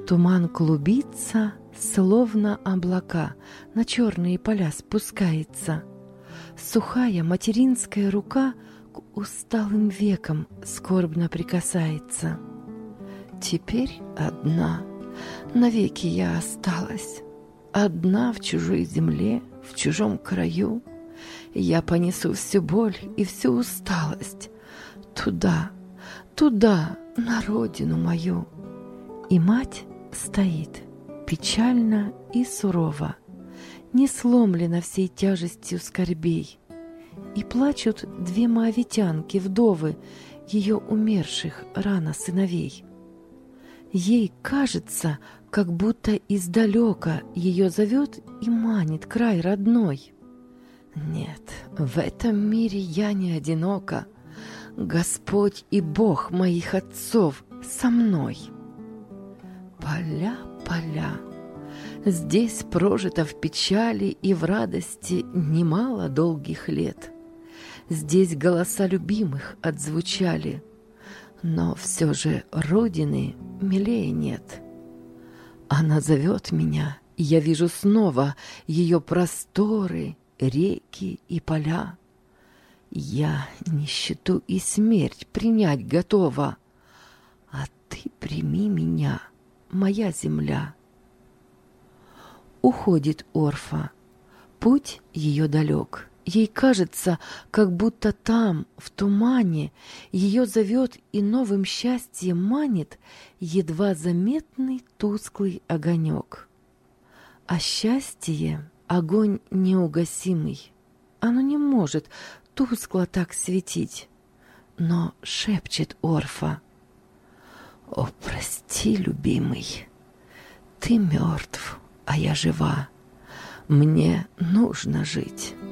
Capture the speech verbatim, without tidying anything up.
Туман клубится, словно облака, на черные поля спускается. Сухая материнская рука к усталым векам скорбно прикасается. Теперь одна, навеки я осталась, одна в чужой земле, в чужом краю. Я понесу всю боль и всю усталость туда, туда, на родину мою. И мать стоит печально и сурово, не сломлена всей тяжестью скорбей. И плачут две моавитянки, вдовы, ее умерших рано сыновей. Ей кажется, как будто издалека ее зовет и манит край родной. Нет, в этом мире я не одинока. Господь и Бог моих отцов со мной. Поля, поля, здесь прожито в печали и в радости немало долгих лет. Здесь голоса любимых отзвучали, но все же родины милее нет. Она зовет меня, и я вижу снова ее просторы, реки и поля. Я нищету и смерть принять готова, а ты прими меня, моя земля. Уходит Орфа, путь ее далек. Ей кажется, как будто там, в тумане, ее зовет и новым счастьем манит едва заметный тусклый огонек. А счастье — огонь неугасимый. Оно не может тускло так светить, но шепчет Орфа: «О, прости, любимый, ты мертв, а я жива. Мне нужно жить».